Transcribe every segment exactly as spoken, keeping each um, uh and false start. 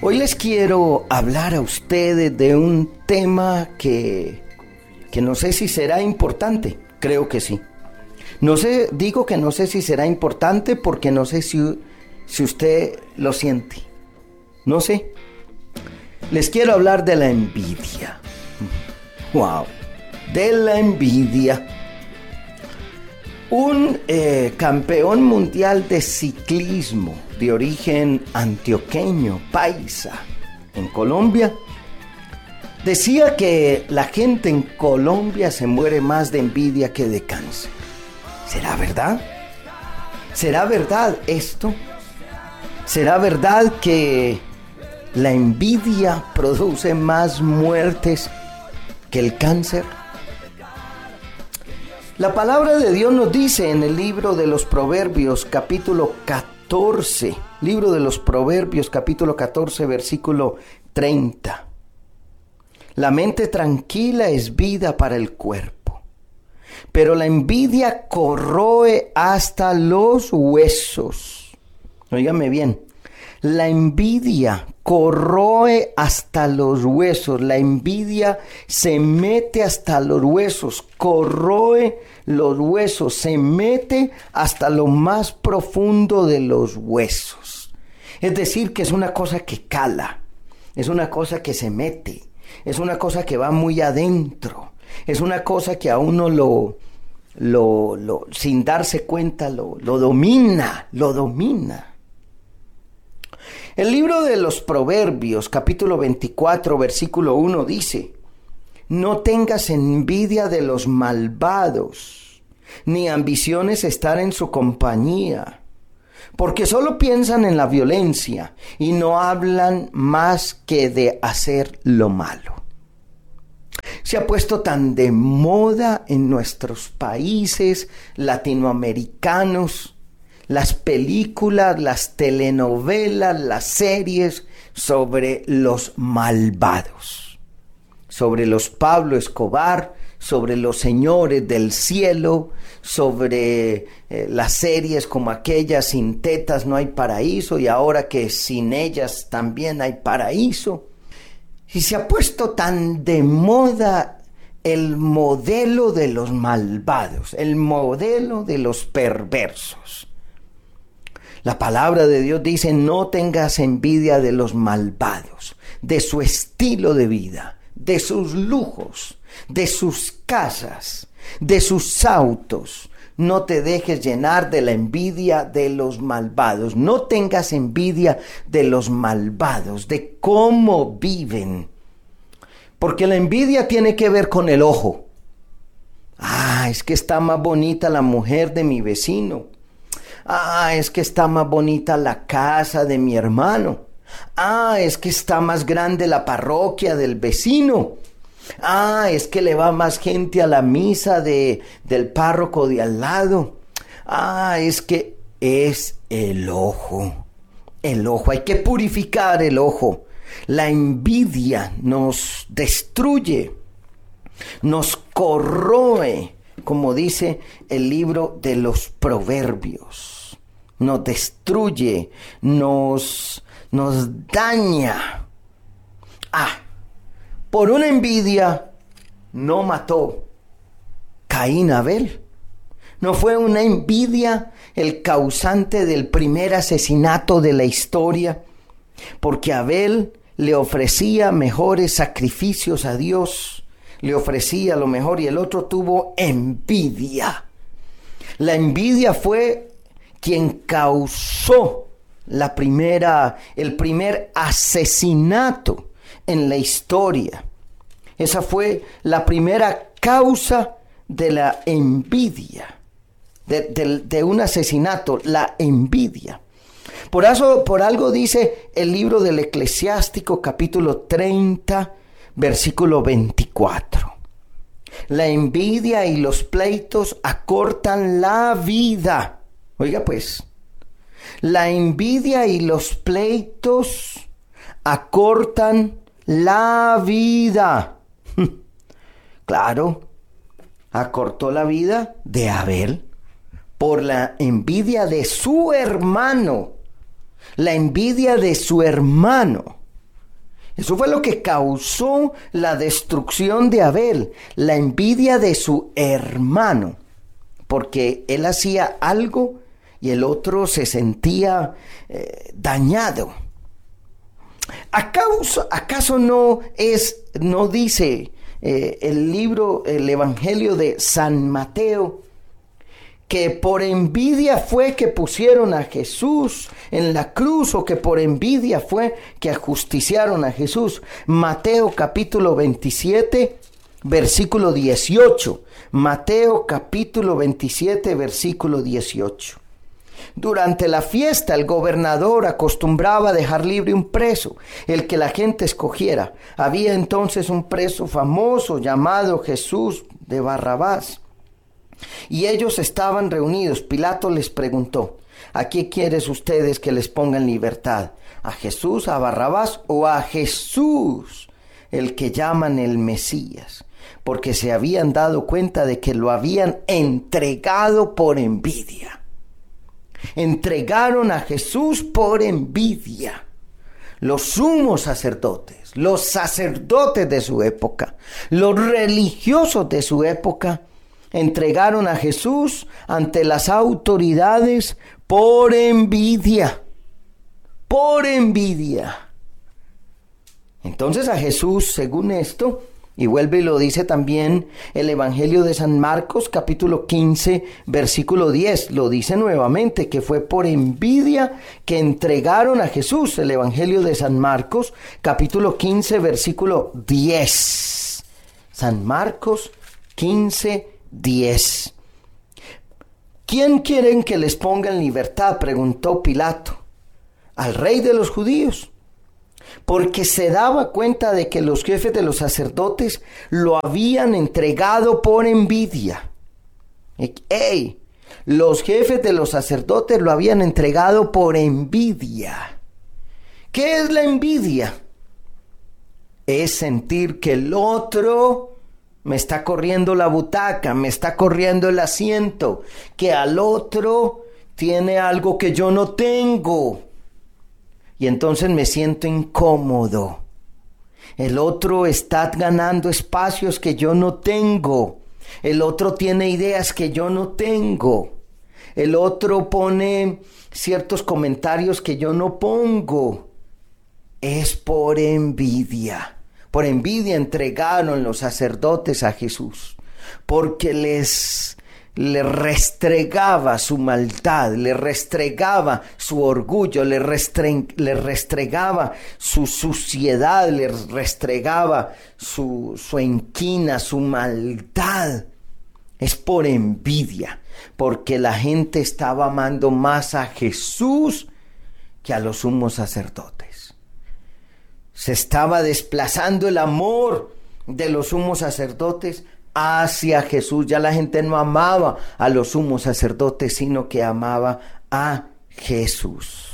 Hoy les quiero hablar a ustedes de un tema que, que no sé si será importante. Creo que sí. No sé, digo que no sé si será importante porque no sé si, si usted lo siente. No sé. Les quiero hablar de la envidia. Wow. De la envidia. Un eh, campeón mundial de ciclismo de origen antioqueño, paisa, en Colombia, decía que la gente en Colombia se muere más de envidia que de cáncer. ¿Será verdad? ¿Será verdad esto? ¿Será verdad que la envidia produce más muertes que el cáncer? La palabra de Dios nos dice en el libro de los Proverbios, capítulo catorce, libro de los Proverbios, capítulo catorce, versículo treinta. La mente tranquila es vida para el cuerpo, pero la envidia corroe hasta los huesos. Óigame bien, la envidia corroe hasta los huesos, la envidia se mete hasta los huesos, corroe los huesos, se mete hasta lo más profundo de los huesos. Es decir, que es una cosa que cala, es una cosa que se mete, es una cosa que va muy adentro, es una cosa que a uno lo, lo, lo sin darse cuenta, lo, lo domina, lo domina. El libro de los Proverbios, capítulo veinticuatro, versículo uno, dice: no tengas envidia de los malvados, ni ambiciones estar en su compañía, porque solo piensan en la violencia y no hablan más que de hacer lo malo. Se ha puesto tan de moda en nuestros países latinoamericanos las películas, las telenovelas, las series sobre los malvados, sobre los Pablo Escobar, sobre los señores del cielo, sobre eh, las series como aquella Sin tetas no hay paraíso, y ahora que sin ellas también hay paraíso. Y se ha puesto tan de moda el modelo de los malvados, el modelo de los perversos. La palabra de Dios dice: no tengas envidia de los malvados, de su estilo de vida, de sus lujos, de sus casas, de sus autos. No te dejes llenar de la envidia de los malvados. No tengas envidia de los malvados, de cómo viven. Porque la envidia tiene que ver con el ojo. Ah, es que está más bonita la mujer de mi vecino. Ah, es que está más bonita la casa de mi hermano. Ah, es que está más grande la parroquia del vecino. Ah, es que le va más gente a la misa de, del párroco de al lado. Ah, es que es el ojo. El ojo, hay que purificar el ojo. La envidia nos destruye, nos corroe, como dice el libro de los Proverbios. Nos destruye, nos, nos daña. Ah, por una envidia no mató Caín a Abel. No fue una envidia el causante del primer asesinato de la historia, porque Abel le ofrecía mejores sacrificios a Dios, le ofrecía lo mejor, y el otro tuvo envidia. La envidia fue quien causó la primera, el primer asesinato en la historia. Esa fue la primera causa de la envidia, de, de, de un asesinato, la envidia. Por eso, por algo dice el libro del Eclesiástico, capítulo treinta, versículo veinticuatro. La envidia y los pleitos acortan la vida. Oiga pues, la envidia y los pleitos acortan la vida. Claro, acortó la vida de Abel por la envidia de su hermano. La envidia de su hermano. Eso fue lo que causó la destrucción de Abel, la envidia de su hermano, porque él hacía algo y el otro se sentía eh, dañado. ¿Acaso, ¿Acaso no es, no dice eh, el libro, el Evangelio de San Mateo, que por envidia fue que pusieron a Jesús en la cruz, o que por envidia fue que ajusticiaron a Jesús? Mateo capítulo veintisiete, versículo dieciocho. Mateo capítulo veintisiete, versículo dieciocho. Durante la fiesta el gobernador acostumbraba a dejar libre un preso, el que la gente escogiera. Había entonces un preso famoso llamado Jesús de Barrabás. Y ellos estaban reunidos. Pilato les preguntó: ¿a quién quieres ustedes que les ponga en libertad? ¿A Jesús, a Barrabás o a Jesús, el que llaman el Mesías? Porque se habían dado cuenta de que lo habían entregado por envidia. Entregaron a Jesús por envidia. Los sumos sacerdotes, los sacerdotes de su época, los religiosos de su época, entregaron a Jesús ante las autoridades por envidia, por envidia. Entonces a Jesús, según esto, y vuelve y lo dice también el Evangelio de San Marcos, capítulo quince, versículo diez, lo dice nuevamente, que fue por envidia que entregaron a Jesús. El Evangelio de San Marcos, capítulo quince, versículo diez. San Marcos quince, diez. ¿Quién quieren que les ponga en libertad?, preguntó Pilato. Al rey de los judíos, porque se daba cuenta de que los jefes de los sacerdotes lo habían entregado por envidia. ¡Ey! Los jefes de los sacerdotes lo habían entregado por envidia. ¿Qué es la envidia? Es sentir que el otro me está corriendo la butaca, me está corriendo el asiento, que al otro tiene algo que yo no tengo. Y entonces me siento incómodo. El otro está ganando espacios que yo no tengo. El otro tiene ideas que yo no tengo. El otro pone ciertos comentarios que yo no pongo. Es por envidia. Por envidia entregaron los sacerdotes a Jesús, porque les, les restregaba su maldad, le restregaba su orgullo, le, restre, le restregaba su suciedad, le restregaba su, su enquina, su maldad. Es por envidia, porque la gente estaba amando más a Jesús que a los sumos sacerdotes. Se estaba desplazando el amor de los sumos sacerdotes hacia Jesús. Ya la gente no amaba a los sumos sacerdotes, sino que amaba a Jesús.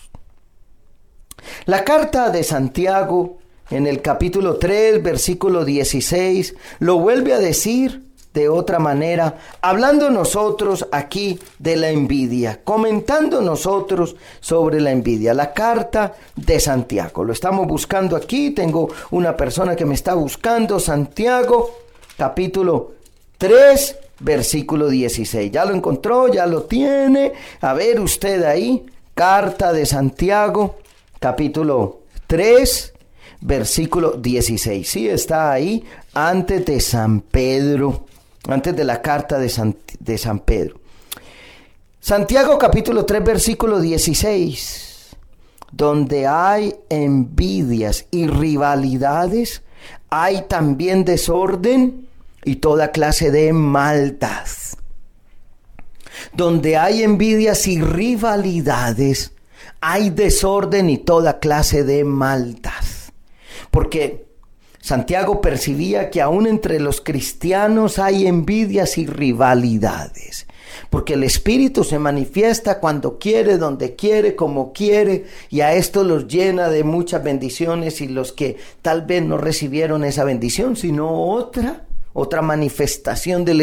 La carta de Santiago, en el capítulo tres, versículo dieciséis, lo vuelve a decir de otra manera, hablando nosotros aquí de la envidia, comentando nosotros sobre la envidia. La carta de Santiago, lo estamos buscando aquí, tengo una persona que me está buscando, Santiago, capítulo tres, versículo dieciséis. ¿Ya lo encontró? ¿Ya lo tiene? A ver usted ahí, carta de Santiago, capítulo tres, versículo dieciséis. Sí, está ahí, antes de San Pedro. Antes de la carta de San, de San Pedro. Santiago capítulo tres, versículo dieciséis. Donde hay envidias y rivalidades, hay también desorden y toda clase de maldad. Donde hay envidias y rivalidades, hay desorden y toda clase de maldad. Porque Santiago percibía que aún entre los cristianos hay envidias y rivalidades, porque el Espíritu se manifiesta cuando quiere, donde quiere, como quiere, y a esto los llena de muchas bendiciones, y los que tal vez no recibieron esa bendición, sino otra, otra manifestación del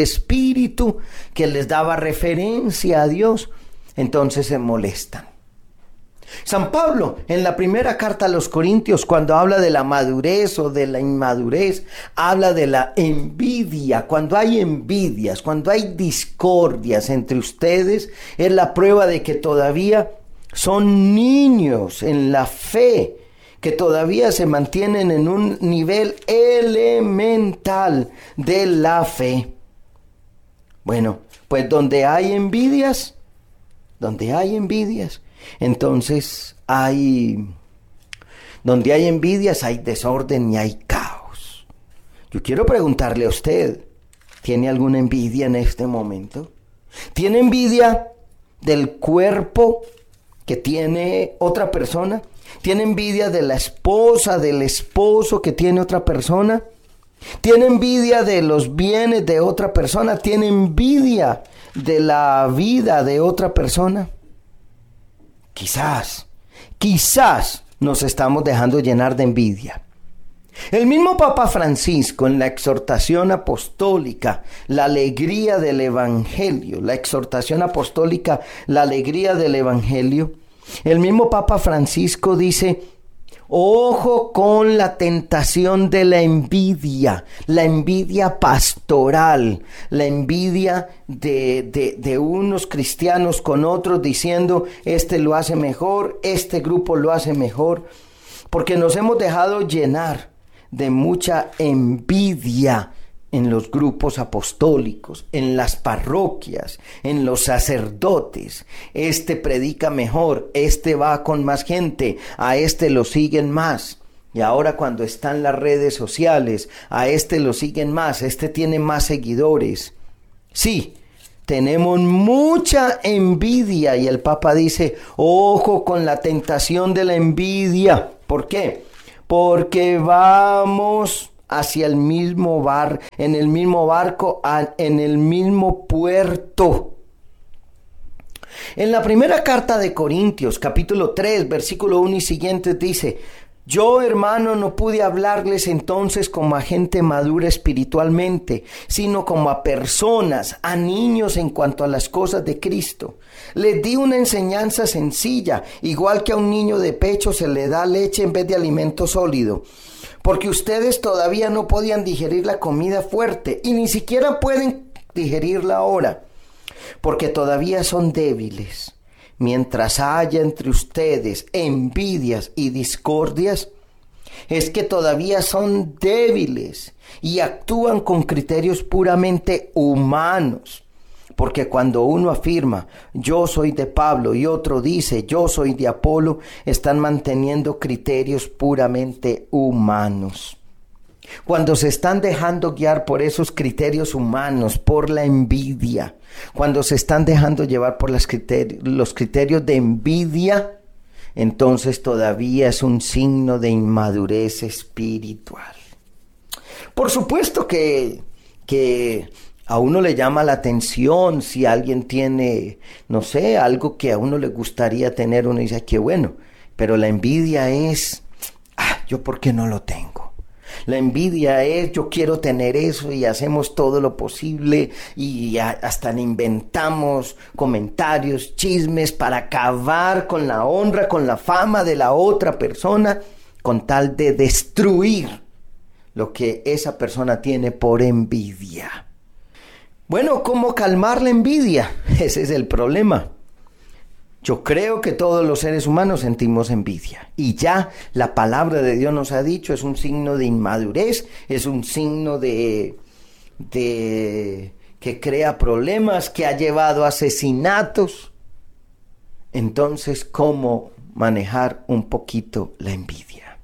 Espíritu que les daba referencia a Dios, entonces se molestan. San Pablo, en la primera carta a los Corintios, cuando habla de la madurez o de la inmadurez, habla de la envidia. Cuando hay envidias, cuando hay discordias entre ustedes, es la prueba de que todavía son niños en la fe, que todavía se mantienen en un nivel elemental de la fe. Bueno, pues donde hay envidias, donde hay envidias, entonces hay, donde hay envidias hay desorden y hay caos. Yo quiero preguntarle a usted, ¿tiene alguna envidia en este momento? ¿Tiene envidia del cuerpo que tiene otra persona? ¿Tiene envidia de la esposa, del esposo que tiene otra persona? ¿Tiene envidia de los bienes de otra persona? ¿Tiene envidia de la vida de otra persona? Quizás, quizás nos estamos dejando llenar de envidia. El mismo Papa Francisco, en la exhortación apostólica, la alegría del Evangelio, la exhortación apostólica, la alegría del Evangelio, el mismo Papa Francisco dice: ojo con la tentación de la envidia, la envidia pastoral, la envidia de, de, de unos cristianos con otros diciendo, este lo hace mejor, este grupo lo hace mejor, porque nos hemos dejado llenar de mucha envidia en los grupos apostólicos, en las parroquias, en los sacerdotes. Este predica mejor, este va con más gente, a este lo siguen más. Y ahora cuando están las redes sociales, a este lo siguen más, este tiene más seguidores. Sí, tenemos mucha envidia y el Papa dice, ojo con la tentación de la envidia. ¿Por qué? Porque vamos hacia el mismo bar, en el mismo barco, en el mismo puerto. En la primera carta de Corintios, capítulo tres, versículo uno y siguientes dice: yo, hermano, no pude hablarles entonces como a gente madura espiritualmente, sino como a personas, a niños en cuanto a las cosas de Cristo. Les di una enseñanza sencilla, igual que a un niño de pecho se le da leche en vez de alimento sólido. Porque ustedes todavía no podían digerir la comida fuerte y ni siquiera pueden digerirla ahora, porque todavía son débiles. Mientras haya entre ustedes envidias y discordias, es que todavía son débiles y actúan con criterios puramente humanos. Porque cuando uno afirma, yo soy de Pablo, y otro dice, yo soy de Apolo, están manteniendo criterios puramente humanos. Cuando se están dejando guiar por esos criterios humanos, por la envidia, cuando se están dejando llevar por las criterios, los criterios de envidia, entonces todavía es un signo de inmadurez espiritual. Por supuesto que... que a uno le llama la atención si alguien tiene, no sé, algo que a uno le gustaría tener. Uno dice, qué bueno, pero la envidia es, ah, ¿yo por qué no lo tengo? La envidia es, yo quiero tener eso, y hacemos todo lo posible y hasta inventamos comentarios, chismes para acabar con la honra, con la fama de la otra persona, con tal de destruir lo que esa persona tiene por envidia. Bueno, ¿cómo calmar la envidia? Ese es el problema. Yo creo que todos los seres humanos sentimos envidia. Y ya la palabra de Dios nos ha dicho, es un signo de inmadurez, es un signo de, de que crea problemas, que ha llevado a asesinatos. Entonces, ¿cómo manejar un poquito la envidia?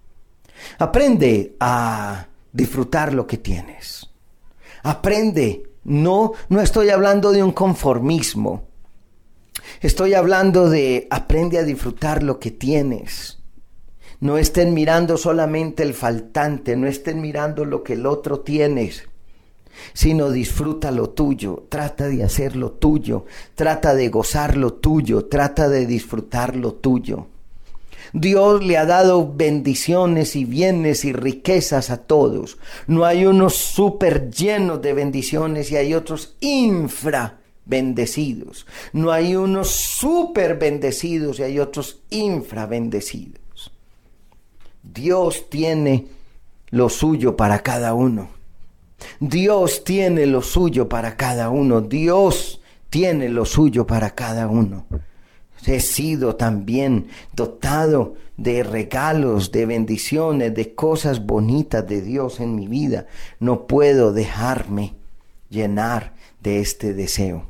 Aprende a disfrutar lo que tienes. Aprende. No, no estoy hablando de un conformismo. Estoy hablando de aprende a disfrutar lo que tienes. No estén mirando solamente el faltante, no estén mirando lo que el otro tiene, sino disfruta lo tuyo, trata de hacer lo tuyo, trata de gozar lo tuyo, trata de disfrutar lo tuyo. Dios le ha dado bendiciones y bienes y riquezas a todos. No hay unos súper llenos de bendiciones y hay otros infra bendecidos. No hay unos súper bendecidos y hay otros infrabendecidos. Dios tiene lo suyo para cada uno. Dios tiene lo suyo para cada uno. Dios tiene lo suyo para cada uno. He sido también dotado de regalos, de bendiciones, de cosas bonitas de Dios en mi vida. No puedo dejarme llenar de este deseo.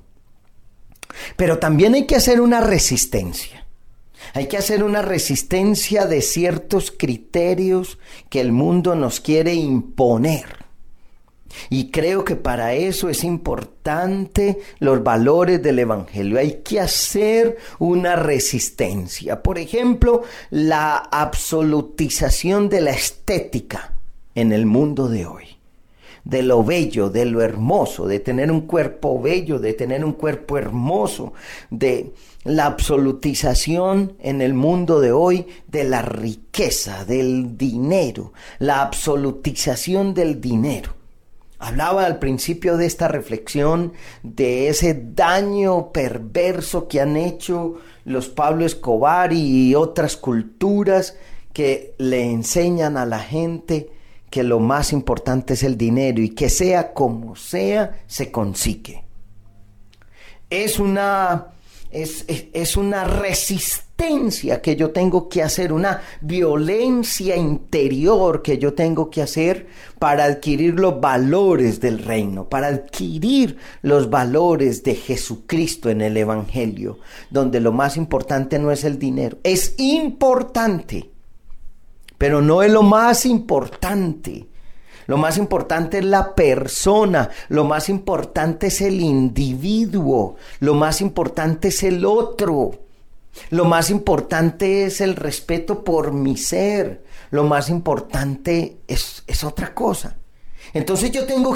Pero también hay que hacer una resistencia. Hay que hacer una resistencia de ciertos criterios que el mundo nos quiere imponer. Y creo que para eso es importante los valores del Evangelio. Hay que hacer una resistencia. Por ejemplo, la absolutización de la estética en el mundo de hoy. De lo bello, de lo hermoso, de tener un cuerpo bello, de tener un cuerpo hermoso, de la absolutización en el mundo de hoy de la riqueza, del dinero, la absolutización del dinero. Hablaba al principio de esta reflexión de ese daño perverso que han hecho los Pablo Escobar y otras culturas que le enseñan a la gente que lo más importante es el dinero y que sea como sea, se consigue. Es una, es, es, es una resistencia que yo tengo que hacer, una violencia interior que yo tengo que hacer para adquirir los valores del reino, para adquirir los valores de Jesucristo en el Evangelio, donde lo más importante no es el dinero. Es importante, pero no es lo más importante. Lo más importante es la persona, lo más importante es el individuo, lo más importante es el otro, lo más importante es el respeto por mi ser, lo más importante es, es otra cosa. Entonces yo tengo